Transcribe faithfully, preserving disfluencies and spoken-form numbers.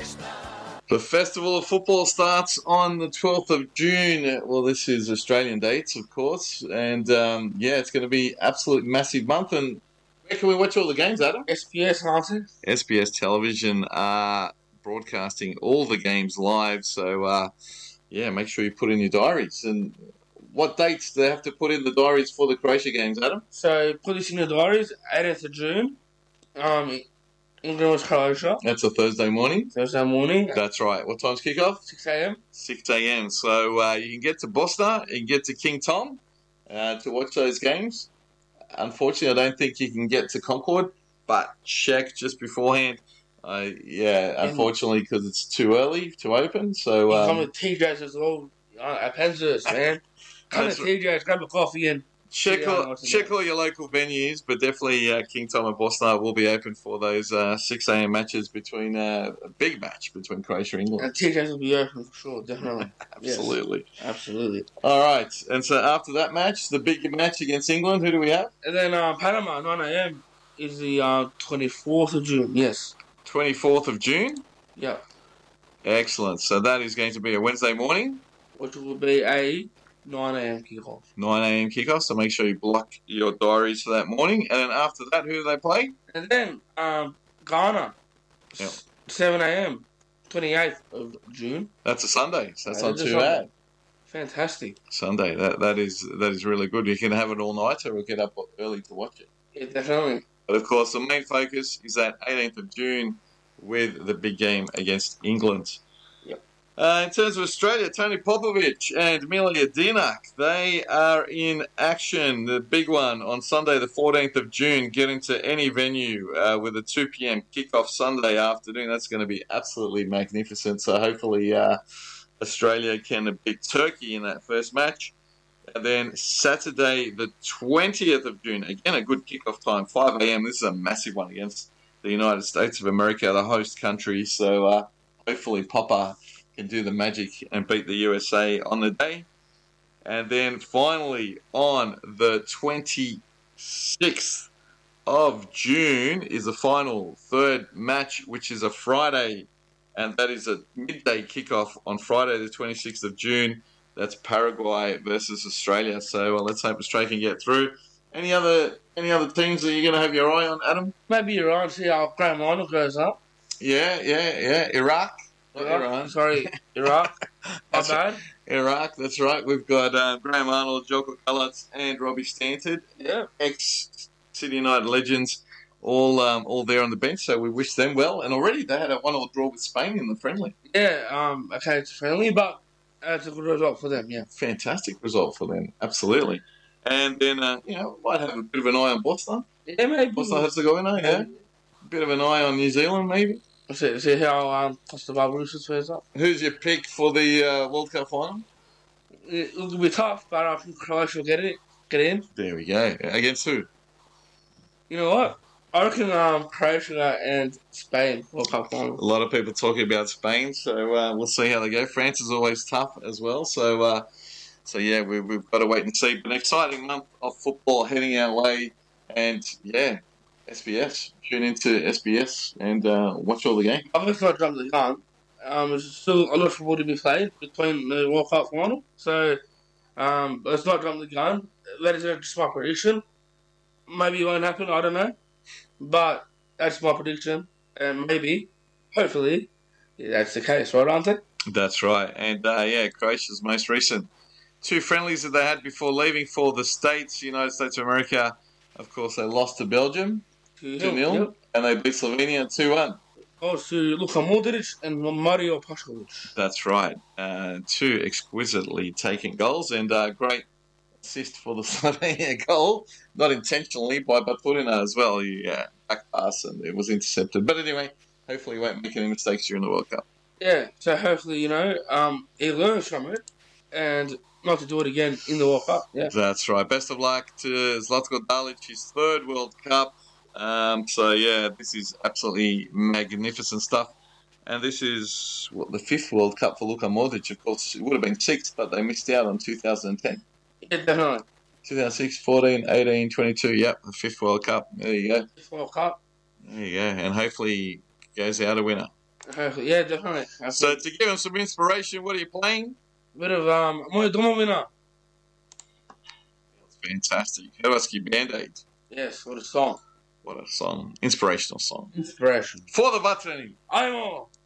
The Festival of Football starts on the twelfth of June. Well, this is Australian dates, of course. And, um, yeah, it's going to be absolute massive month. And where can we watch all the games, Adam? S B S, aren't it? S B S Television are broadcasting all the games live. So, uh, yeah, make sure you put in your diaries. And what dates do they have to put in the diaries for the Croatia games, Adam? So, put this in your diaries, eighteenth of June. Um... England was Croatia. That's a Thursday morning. Thursday morning. That's right. What time's kickoff? six a.m. six a.m. So uh, you can get to Boston, you can get to King Tom uh, to watch those games. Unfortunately, I don't think you can get to Concord, but check just beforehand. Uh, yeah, unfortunately, because it's too early to open. So um, um, come to T J's as well. Uh, at Penzers, man. Come to T J's, grab a coffee and Check all, check all your local venues, but definitely uh, King Tom and Boston will be open for those uh, six a.m. matches between uh, a big match between Croatia and England. And T J's will be open for sure, definitely. Absolutely. Yes, absolutely. All right, and so after that match, the big match against England, who do we have? And then uh, Panama, nine a.m. is the uh, twenty-fourth of June, yes. twenty-fourth of June? Yeah. Excellent. So that is going to be a Wednesday morning? Which will be a nine a.m. kickoff. nine a.m. kickoff, so make sure you block your diaries for that morning. And then after that, who do they play? And then um, Ghana, yep. seven a.m., twenty-eighth of June. That's a Sunday, so that's that not too bad. Fantastic. Sunday, that that is that is really good. You can have it all night or get up early to watch it. Yeah, definitely. But of course, the main focus is that eighteenth of June with the big game against England. Uh, in terms of Australia, Tony Popovic and Milija Dinak, they are in action. The big one on Sunday, the fourteenth of June, getting to any venue uh, with a two p.m. kickoff Sunday afternoon. That's going to be absolutely magnificent. So hopefully uh, Australia can beat Turkey in that first match. And then Saturday, the twentieth of June, again a good kickoff time, five a.m. This is a massive one against the United States of America, the host country. So uh, hopefully Popper can do the magic and beat the U S A on the day. And then finally on the twenty-sixth of June is the final third match, which is a Friday, and that is a midday kickoff on Friday the twenty-sixth of June. That's Paraguay versus Australia. So uh, let's hope Australia can get through. Any other any other teams that you're going to have your eye on, Adam? Maybe Iran, see how Graham Arnold goes up. Yeah, yeah, yeah. Iraq. Iraq. Iran. Sorry, Iraq. My bad. Iraq, that's right. We've got uh, Graham Arnold, Joko Kalatz, and Robbie Stanton. Yeah. Ex-City United legends, all um, all there on the bench, so we wish them well. And already they had a one-all draw with Spain in the friendly. Yeah, um, okay, it's friendly, but it's a good result for them, yeah. Fantastic result for them, absolutely. And then, uh, you know, might have a bit of an eye on Boston. Yeah, maybe. Boston Herzegovina, yeah. A bit of an eye on New Zealand, maybe. See, see how um, Costa Barbarossa fares up. Who's your pick for the uh, World Cup final? It, it'll be tough, but I think Croatia will get it, get in. There we go. Against who? You know what? I reckon um, Croatia and Spain World Cup final. A lot of people talking about Spain, so uh, we'll see how they go. France is always tough as well, so uh, so yeah, we, we've got to wait and see. But an exciting month of football heading our way, and yeah, S B S. Tune into S B S and uh, watch all the games. I've just not jumped the gun. Um, there's still a lot of football to be played between the World Cup final, so um, let's not jump the gun. That is just my prediction. Maybe it won't happen, I don't know. But that's my prediction, and maybe, hopefully, yeah, that's the case, right, aren't it? That's right, and uh, yeah, Croatia's most recent two friendlies that they had before leaving for the States, United States of America. Of course, they lost to Belgium two nil, yep. And they beat Slovenia two one. Oh, to Luka Modric and Mario Pascovic. That's right, uh, two exquisitely taken goals, and uh, great assist for the Slovenia goal, not intentionally, by Baturina as well. He uh, back pass and it was intercepted. But anyway, hopefully he won't make any mistakes during the World Cup. Yeah, so hopefully, you know, um, he learns from it and not to do it again in the World Cup. Yeah, that's right. Best of luck to Zlatko Dalic, his third World Cup. Um, so yeah, this is absolutely magnificent stuff. And this is what, the fifth World Cup for Luka Modric. Of course, it would have been sixth, but they missed out on two thousand ten. Yeah, definitely. two thousand six, fourteen, eighteen, twenty-two. Yep, the fifth World Cup. There you go. Fifth World Cup. There you go. And hopefully he goes out a winner. Hopefully, yeah, definitely. Hopefully. So to give them some inspiration, what are you playing? Bit of um, Moja Domo winner. That's fantastic. Hrvatski Band-Aid. Yes, what a song. What a song. Inspirational song. Inspiration. For the Vatreni. Ajmo!